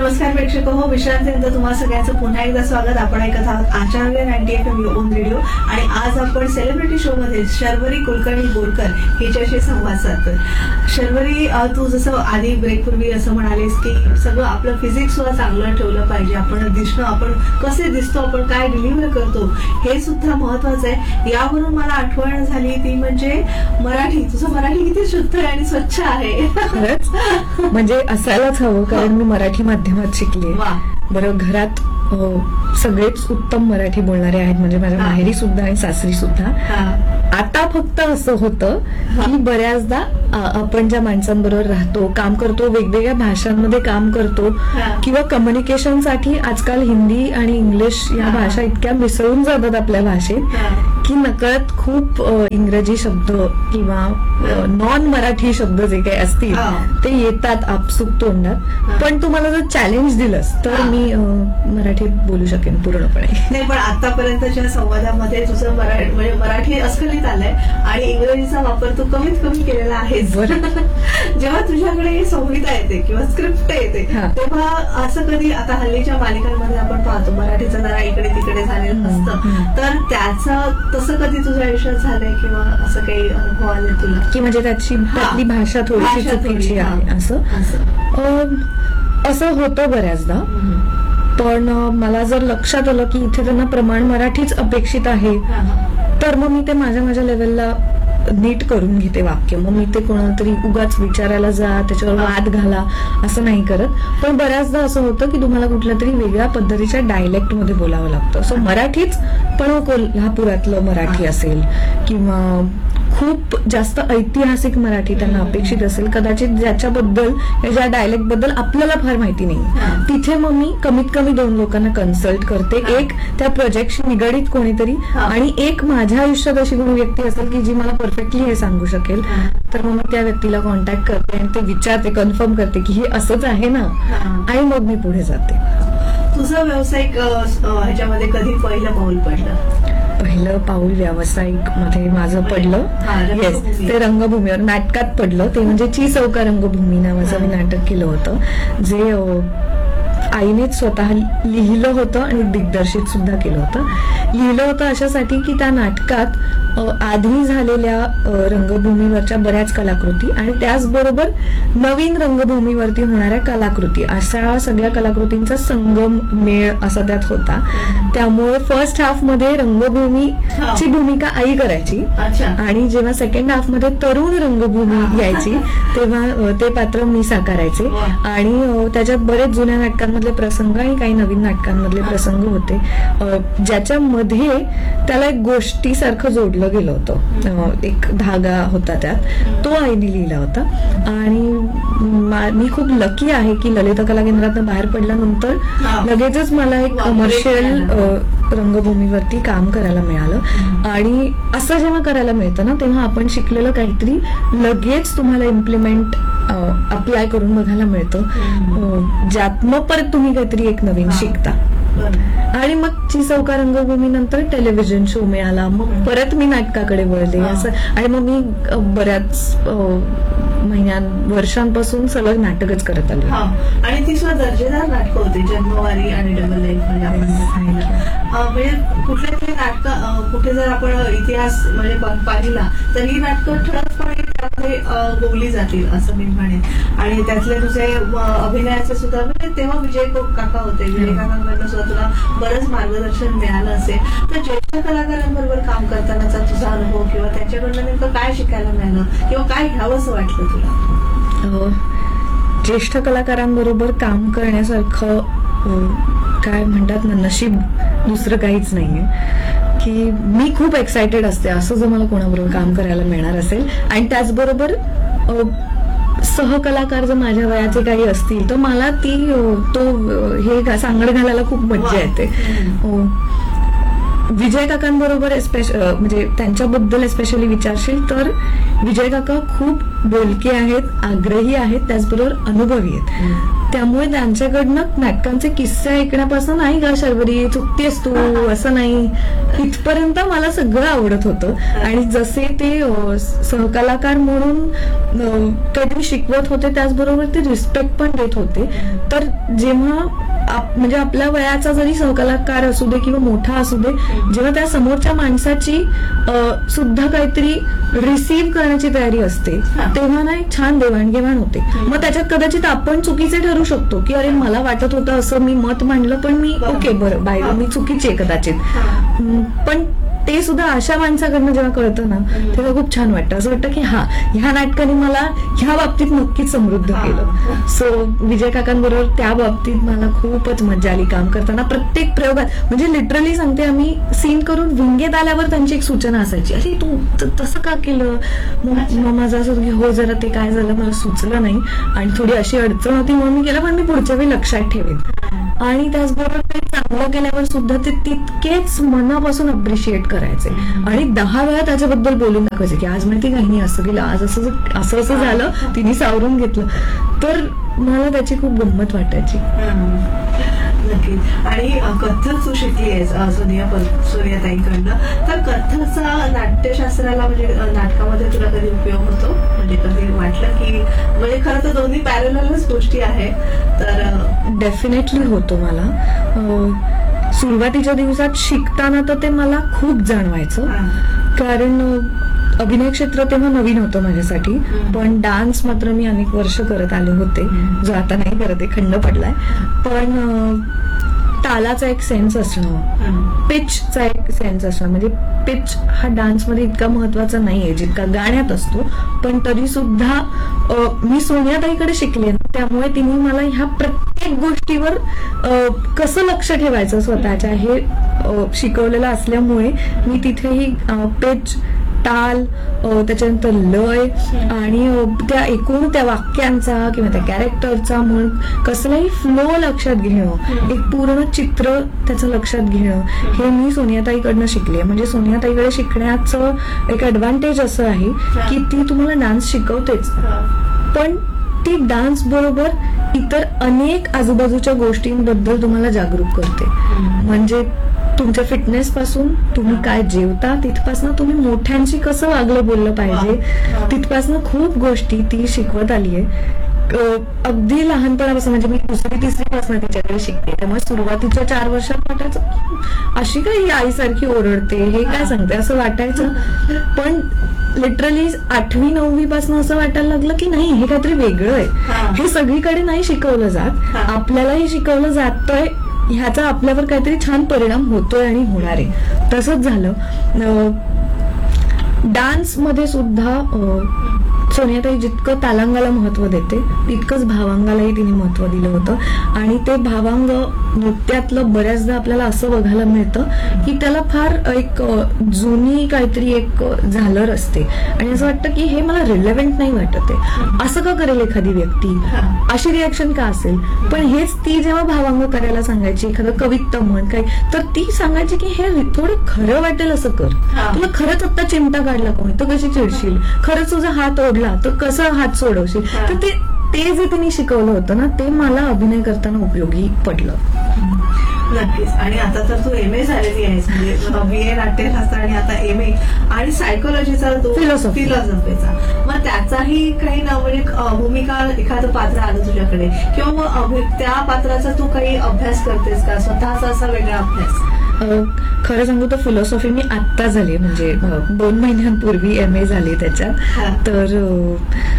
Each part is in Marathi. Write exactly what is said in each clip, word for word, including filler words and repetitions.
नमस्कार प्रेक्षक हो, विश्रांतीनंतर तुम्हा सगळ्यांचं पुन्हा एकदा स्वागत. आपण ऐकत आहोत आचार्य ninety F M on radio आणि आज आपण सेलिब्रिटी शो मध्ये शर्वरी कुलकर्णी बोरकर हिच्याशी संवाद साधतोय. शर्वरी, तू जसं आधी ब्रेकपूर्वी असं म्हणालीस की सगळं आपलं फिजिक्स सुद्धा चांगलं ठेवलं पाहिजे, आपण दिसणं, आपण कसे दिसतो, आपण काय डिलिव्हर करतो हे सुद्धा महत्वाचं आहे. यावरून मला आठवण झाली ती म्हणजे मराठी. तुझं मराठी किती शुद्ध आणि स्वच्छ आहे. म्हणजे असायलाच हवं, कारण मी मराठी माध्यमात शिकले. बरं, घरात सगळेच उत्तम मराठी बोलणारे आहेत, म्हणजे माझ्या माहेरी सुद्धा आणि सासरी सुद्धा. आता फक्त असं होतं की बऱ्याचदा आपण ज्या माणसांबरोबर राहतो, काम करतो, वेगवेगळ्या भाषांमध्ये काम करतो किंवा कम्युनिकेशनसाठी आजकाल हिंदी आणि इंग्लिश या भाषा इतक्या मिसळून जातात आपल्या भाषेत की नकळत खूप इंग्रजी शब्द किंवा नॉन मराठी शब्द जे काही असतील ते येतात आपसुक तोंडात. पण तू मला जर चॅलेंज दिलंस तर मी मराठीत बोलू शकेन पूर्णपणे. नाही, पण आतापर्यंतच्या संवादामध्ये तुझं मराठी म्हणजे मराठी अस्खलित आलंय आणि इंग्रजीचा वापर तू कमीत कमी केलेला आहेस. जेव्हा तुझ्याकडे संहिता येते किंवा स्क्रिप्ट येते तेव्हा असं कधी, आता हल्लीच्या मालिकांमध्ये आपण पाहतो मराठीचं जरा इकडे तिकडे झालेलं असतं, तर त्याचं तसं कधी तुझ्या आयुष्यात झालंय किंवा असं काही अनुभव आले तुला की म्हणजे त्याची त्यातली भाषा थोडीशी चुकीची आहे असं असं होतं बऱ्याचदा. पण मला जर लक्षात आलं की इथे त्यांना प्रमाण मराठीच अपेक्षित आहे तर मग मी ते माझ्या माझ्या लेवलला नीट करून घेते वाक्य. मग मी ते कोणाला तरी उगाच विचारायला जा, त्याच्यावर वाद घाला असं नाही करत. पण बऱ्याचदा असं होतं की तुम्हाला कुठल्या तरी वेगळ्या पद्धतीच्या डायलेक्ट मध्ये बोलावं लागतं. सो मराठीच, पण कोल्हापुरातलं मराठी असेल किंवा खूप जास्त ऐतिहासिक मराठी त्यांना अपेक्षित असेल, कदाचित ज्याच्याबद्दल ज्या डायलेक्ट बद्दल आपल्याला फार माहिती नाही, तिथे मग मी कमीत कमी दोन लोकांना कन्सल्ट करते. एक त्या प्रोजेक्टशी निगडीत कोणीतरी आणि एक माझ्या आयुष्यात अशी कोणी व्यक्ती असेल की जी मला परफेक्टली हे सांगू शकेल, तर मग मी त्या व्यक्तीला कॉन्टॅक्ट करते आणि ते विचारते, कन्फर्म करते की हे असंच आहे ना, आणि मग मी पुढे जाते. तुझं व्यावसायिक ह्याच्यामध्ये कधी पहिलं पाऊल पडलं? पहिलं पाऊल व्यावसायिक मध्ये माझं पडलं येस ते रंगभूमीवर नाटकात पडलं. ते म्हणजे ची चौका रंगभूमी नावाचं मी नाटक केलं होतं, जे आईनेच स्वतः लिहिलं होतं आणि दिग्दर्शित सुद्धा केलं होतं. लिहिलं होतं अशासाठी की त्या नाटकात आधी झालेल्या रंगभूमीवरच्या बऱ्याच कलाकृती आणि त्याचबरोबर नवीन रंगभूमीवरती होणाऱ्या कलाकृती, अशा सगळ्या कलाकृतींचा संगम मेळ असा त्यात होता. त्यामुळे फर्स्ट हाफ मध्ये रंगभूमीची भूमिका आई करायची आणि जेव्हा सेकंड हाफ मध्ये तरुण रंगभूमी यायची तेव्हा ते पात्र मी साकारायचे. आणि त्याच्यात बरेच जुन्या नाटकांमधले प्रसंग आणि काही नवीन नाटकांमधले प्रसंग होते, ज्याच्यामध्ये त्याला एक गोष्टीसारखं जोडलं गेलं होतं. एक धागा होता त्यात, तो आईने लिहिला होता. आणि मी खूप लकी आहे की ललित कला केंद्रातून बाहेर पडल्यानंतर लगेचच मला एक कमर्शियल रंगभूमीवरती काम करायला मिळालं. आणि असं जेव्हा करायला मिळतं ना, तेव्हा आपण शिकलेलं काहीतरी लगेच तुम्हाला इम्प्लिमेंट अप्लाय करून बघायला मिळतं, ज्यात मग परत तुम्ही काहीतरी एक नवीन शिकता. आणि मग ची चौका रंगभूमी नंतर टेलिव्हिजन शो मिळाला, मग परत मी नाटकाकडे वळले असं. आणि मग मी बऱ्याच महिन्यां वर्षांपासून सलग नाटकच करत आलो. आणि ती सुद्धा दर्जेदार नाटकं होती, जन्मवारी आणि डबल लाईफ. म्हणजे कुठल्या तरी नाटक कुठे जर आपण इतिहास म्हणजे पाहिला तर ही नाटकं ठळकपणे त्यामध्ये बोलली जातील असं मी म्हणेन. आणि त्यातले तुझे अभिनयाचे सुद्धा म्हणजे तेव्हा विजय काका होते, विजय काकांकडनं सुद्धा तुला बरंच मार्गदर्शन मिळालं असेल. तर ज्येष्ठ कलाकारांबरोबर काम करतानाचा तुझा अनुभव किंवा त्यांच्याकडनं नेमकं काय शिकायला मिळालं किंवा काय घ्यावंसं वाटलं तुला? ज्येष्ठ कलाकारांबरोबर काम करण्यासारखं काय म्हणतात ना, नशीब दुसरं काहीच नाहीये. की मी खूप एक्सायटेड असते असं जर मला कोणाबरोबर काम करायला मिळणार असेल. आणि त्याचबरोबर सहकलाकार जर माझ्या वयाचे काही असतील तर मला ती तो हे सांगड घालायला खूप मज्जा येते. विजय काकांबरोबर म्हणजे त्यांच्याबद्दल स्पेशली विचारशील तर विजय काका खूप बोलके आहेत, आग्रही आहेत, त्याचबरोबर अनुभवी आहेत. त्यामुळे त्यांच्याकडनं नाटकांचे किस्से ऐकण्यापासून नाही का शर्वरी चुकतेस तू असं नाही इथपर्यंत मला सगळं आवडत होतं. आणि जसे ते अ, सहकलाकार म्हणून अ, काहीतरी शिकवत होते त्याचबरोबर ते रिस्पेक्ट पण देत होते. तर जेव्हा आप- म्हणजे आपल्या वयाचा जरी सहकलाकार असू दे किंवा मोठा असू दे जेव्हा त्या समोरच्या माणसाची अ, सुद्धा काहीतरी रिसीव्ह करण्याची तयारी असते तेव्हा ना एक छान देवाणघेवाण होते. मग त्याच्यात कदाचित आपण चुकीचे ठरू शकतो की अरे मला वाटत होतं असं मी मत मांडलं पण मी ओके बरं बाय मी चुकीची आहे कदाचित. हम्म, पण ते सुद्धा अशा माणसाकडनं जेव्हा कळतं ना तेव्हा खूप छान वाटतं. असं वाटतं की हा ह्या नाटकाने मला ह्या बाबतीत नक्कीच समृद्ध केलं. सो विजय काकांबरोबर त्या बाबतीत मला खूपच मजा आली काम करताना. प्रत्येक प्रयोगात म्हणजे लिटरली सांगते आम्ही सीन करून विंगेत आल्यावर त्यांची एक सूचना असायची अरे तू त- तसं का केलं. मग मग माझं असं होतं की हो जरा ते काय झालं मला सुचलं नाही आणि थोडी अशी अडचण होती म्हणून मी केलं पण मी पुढच्या वेळी लक्षात ठेवेन. आणि त्याचबरोबर ते चांगलं केल्यावर सुद्धा ते तितकेच मनापासून अप्रिशिएट करायचे आणि दहा वेळा त्याच्याबद्दल बोलून दाखवायचे की आज माहिती का हिने असं केलं आज असं असं असं झालं तिने सावरून घेतलं. तर मला त्याची खूप गंमत वाटायची. नक्कीच. आणि अ, कथ्थक तू शिकली आहेस अ, सोनिया प- सोनियाताईंकडनं. तर कथ्थकचा नाट्यशास्त्राला म्हणजे अ, नाटकामध्ये तुला कधी उपयोग होतो म्हणजे कधी वाटलं की म्हणजे खरं तर दोन्ही पॅरलच गोष्टी आहेत तर अ, डेफिनेटली होतो मला. अं, सुरुवातीच्या दिवसात शिकताना तर ते मला खूप जाणवायचं हा. कारण अं, अभिनय क्षेत्र तेव्हा नवीन होतं माझ्यासाठी. पण डान्स मात्र मी अनेक वर्ष करत आले होते जो आता नाही करत आहे खंड पडलाय. पण अं, तालाचा एक सेन्स असणं हम्म. पिचचा एक सेन्स असणं म्हणजे पिच हा डान्समध्ये इतका महत्वाचा नाहीये जितका गाण्यात असतो. पण तरी सुद्धा अ, मी सोनियाताईकडे शिकले ना, त्यामुळे तिने मला ह्या प्रत्येक गोष्टीवर अ, कसं लक्ष ठेवायचं स्वतःच्या हे अ, शिकवलेलं असल्यामुळे मी तिथेही पिच ताल अ, त्याच्यानंतर लय आणि अ, त्या एकूण त्या वाक्यांचा किंवा त्या कॅरेक्टरचा म्हण कसलाही फ्लो लक्षात घेणं एक पूर्ण चित्र त्याचं लक्षात घेणं हे मी सोनियाताईकडनं शिकले. म्हणजे सोनियाताईकडे शिकण्याचं एक ऍडव्हान्टेज असं आहे की ती तुम्हाला डान्स शिकवतेच पण ती डान्स बरोबर इतर अनेक आजूबाजूच्या गोष्टींबद्दल तुम्हाला जागरूक करते. म्हणजे तुमच्या फिटनेस पासून तुम्ही काय जेवता तिथपासून तुम्ही मोठ्यांशी कसं वागलं बोललं पाहिजे तिथपासून खूप गोष्टी ती शिकवत आली आहे. अगदी लहानपणापासून म्हणजे मी दुसरी तिसरी पासून तिच्याकडे शिकते त्यामुळे सुरुवातीच्या चार वर्षात वाटायचं अशी काय ही आईसारखी ओरडते हे काय सांगते असं वाटायचं. पण लिटरली आठवी नववी पासून असं वाटायला लागलं की नाही हे काहीतरी वेगळं आहे. हे सगळीकडे नाही शिकवलं जात आपल्यालाही शिकवलं जातंय ह्याचा आपल्यावर काहीतरी छान परिणाम होतोय आणि होणार आहे. तसंच झालं डान्स मध्ये सुद्धा सोनियाताई जितकं तालांगाला महत्व देते तितकंच भावांगालाही तिने महत्व दिलं होतं. आणि ते भावांग नृत्यातलं बऱ्याचदा आपल्याला असं बघायला मिळतं की त्याला फार एक जुनी काहीतरी एक झालर असते आणि असं वाटतं की हे मला रिलेव्हंट नाही वाटत आहे असं का करेल एखादी व्यक्ती अशी रिॲक्शन का असेल. पण हेच ती जेव्हा भावांग करायला सांगायची एखादं कविता म्हण काय तर ती सांगायची की हे थोडं खरं वाटेल असं कर. तुला खरंच आता चिमटा काढला कोणी तर कशी चिडशील खरंच तुझा हात ओढला तर कसं हात सोडवशील. तर ते ते जे त्यांनी शिकवलं होतं ना ते मला अभिनय करताना उपयोगी पडलं. नक्कीच. आणि आता तर तू एम ए झालेली आहेस म्हणजे बी ए नाट्यशास्त्र आणि आता एम ए आणि सायकोलॉजीचा तो Philosophy. फिलॉसॉफीचा मग त्याचाही काही ना म्हणजे अ, भूमिका एखादं पात्र आलं तुझ्याकडे किंवा मग अभि- त्या पात्राचा तू काही अभ्यास करतेस का स्वतःचा असा वेगळा अभ्यास. अ, खरं सांगू तर फिलॉसॉफी मी आत्ता झाली म्हणजे अ, दोन महिन्यांपूर्वी एम ए झाली हा. त्याच्यात. तर अ,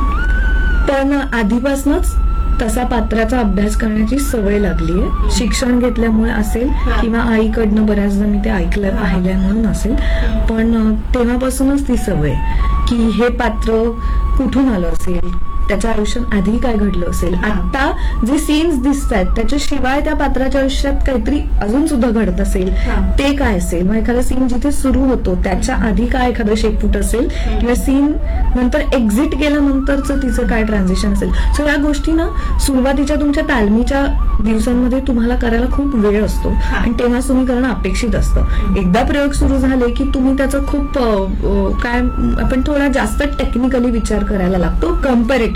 पण आधीपासूनच तसा पात्राचा अभ्यास करण्याची सवय लागली आहे. शिक्षण घेतल्यामुळे असेल किंवा आईकडनं बऱ्याचदा मी ते ऐकलं पाहिलंय म्हणून असेल. पण अ, तेव्हापासूनच ती सवय की हे पात्र कुठून आलं असेल त्याच्या आयुष्यात आधी काय घडलं असेल आता जे सीन्स दिसत आहेत त्याच्याशिवाय त्या पात्राच्या आयुष्यात काहीतरी अजून सुद्धा घडत असेल ते काय असेल. मग एखादा सीन जिथे सुरू होतो त्याच्या आधी काय एखादं शेकफूट असेल किंवा सीन नंतर एक्झिट केल्यानंतरच तिचं काय ट्रान्झिशन असेल. सो या गोष्टी ना सुरुवातीच्या तुमच्या तालमीच्या दिवसांमध्ये तुम्हाला करायला खूप वेळ असतो आणि तेव्हा तुम्ही करणं अपेक्षित असतं. एकदा प्रयोग सुरू झाले की तुम्ही त्याचा खूप काय आपण थोडा जास्त टेक्निकली विचार करायला लागतो कम्पॅरेटिव्ह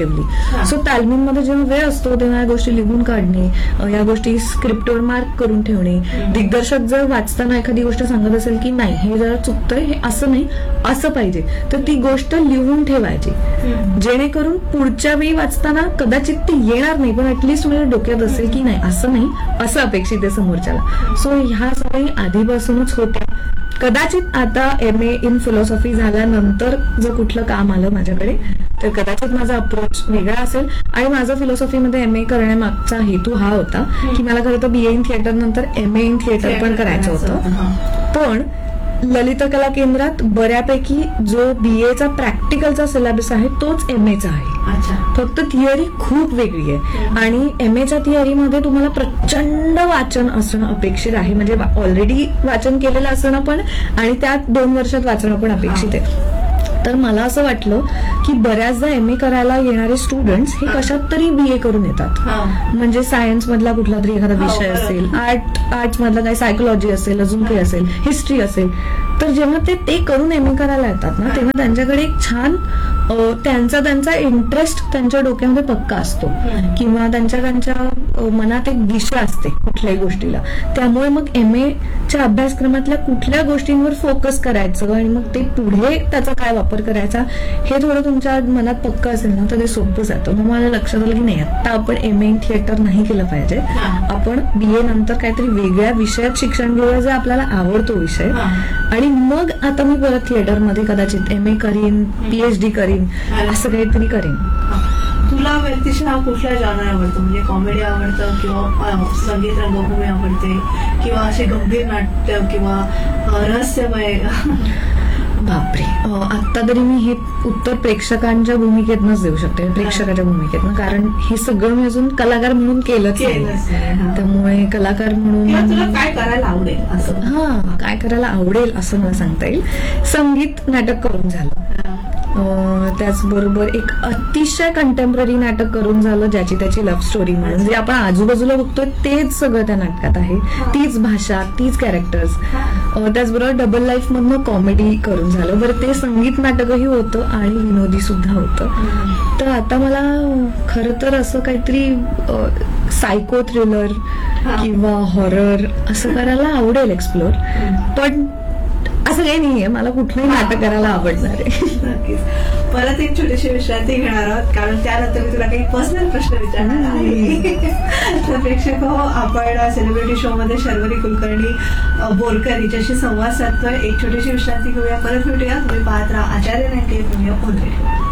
क्रिएटिव्हली. सो तालमीमध्ये जेव्हा वेळ असतो तेव्हा या गोष्टी लिहून काढणे, अ, या गोष्टी स्क्रिप्टवर मार्क करून ठेवणे. दिग्दर्शक जर वाचताना एखादी गोष्ट सांगत असेल की नाही हे जरा चुकतंय, हे असं नाही असं पाहिजे, तर ती गोष्ट लिहून ठेवायची, जेणेकरून पुढच्या वेळी वाचताना कदाचित ती येणार नाही पण ऍटलिस्ट माझ्या डोक्यात असेल की नाही असं नाही असं अपेक्षित आहे समोरच्याला. सो ह्या सवयी आधीपासूनच होत्या. कदाचित आता एम ए इन फिलॉसॉफी झाल्यानंतर जर कुठलं काम आलं माझ्याकडे तर कदाचित माझा अप्रोच वेगळा असेल. आणि माझा फिलॉसॉफीमध्ये एम ए करण्यामागचा हेतू हा होता की मला खरं तर बी ए इन थिएटर नंतर एम ए इन थिएटर पण करायचं होतं. पण ललित कला केंद्रात बऱ्यापैकी जो बीएचा प्रॅक्टिकलचा सिलेबस आहे तोच एम एचा आहे. फक्त थिअरी खूप वेगळी आहे. आणि एम एच्या थिअरीमध्ये तुम्हाला प्रचंड वाचन असणं अपेक्षित आहे, म्हणजे ऑलरेडी वाचन केलेलं असणं पण आणि त्यात दोन वर्षात वाचणं पण अपेक्षित आहे. तर मला असं वाटलं की बऱ्याचदा एम ए करायला येणारे स्टुडंट्स हे कशात तरी बी ए करून येतात. म्हणजे सायन्स मधला कुठला तरी एखादा विषय असेल, आर्ट आर्ट्स मधला काही सायकोलॉजी असेल, अजून काही असेल, हिस्ट्री असेल. तर जेव्हा ते ते करून एम ए करायला येतात ना तेव्हा त्यांच्याकडे एक छान त्यांचा त्यांचा इंटरेस्ट त्यांच्या डोक्यामध्ये पक्का असतो किंवा त्यांच्या त्यांच्या मनात एक दिशा असते कुठल्याही गोष्टीला. त्यामुळे मग एम ए च्या अभ्यासक्रमातल्या कुठल्या गोष्टींवर फोकस करायचं आणि मग ते पुढे त्याचा काय वापर करायचा हे थोडं तुमच्या मनात पक्क असेल ना तर ते सोपं जातं. मग मला लक्षात आलं की नाही आता आपण एम ए इन थिएटर नाही केलं पाहिजे, आपण बी ए नंतर काहीतरी वेगळ्या विषयात शिक्षण घेऊया जे आपल्याला आवडतो विषय, आणि मग आता मी परत थिएटरमध्ये कदाचित एम ए करीन, पीएचडी करीन, असं काहीतरी करेन. तुला व्यक्तिशः कुठला जॉनर आवडतो? म्हणजे कॉमेडी आवडतं किंवा संगीत रंगभूमी आवडते किंवा असे गंभीर नाट्य किंवा रहस्यमय? बापरे, आता तरी मी हे उत्तर प्रेक्षकांच्या भूमिकेतनच देऊ शकते, प्रेक्षकाच्या भूमिकेतनं, कारण हे सगळं मी अजून कलाकार म्हणून केलंच नाही. त्यामुळे कलाकार म्हणून तुला काय करायला आवडेल असं? हा काय करायला आवडेल असं मला सांगता येईल. संगीत नाटक करून झालं, त्याचबरोबर एक अतिशय कंटेम्पररी नाटक करून झालं ज्याची त्याची लव्ह स्टोरी म्हणून, जे आपण आजूबाजूला बघतोय तेच सगळं त्या नाटकात आहे, तीच भाषा, तीच कॅरेक्टर्स. त्याचबरोबर डबल लाईफ मधनं कॉमेडी करून झालं. बरं ते संगीत नाटकही होतं आणि विनोदी सुद्धा होतं. तर आता मला खरं तर असं काहीतरी सायको थ्रिलर किंवा हॉरर असं करायला आवडेल एक्सप्लोर, पण असं काही नाहीये मला कुठलंही नाटक करायला आवडणार आहे. नक्कीच. परत एक छोटीशी विश्रांती घेणार आहोत कारण त्यानंतर मी तुला काही पर्सनल प्रश्न विचारणार आहे. तर प्रेक्षक हो, आपण सेलिब्रिटी शो मध्ये शर्वरी कुलकर्णी बोरकर हिच्याशी संवाद साधतोय. एक छोटीशी विश्रांती घेऊया, परत भेटूया. तुम्ही पाहत राहा आचार्य नाईन्टी एफ एम.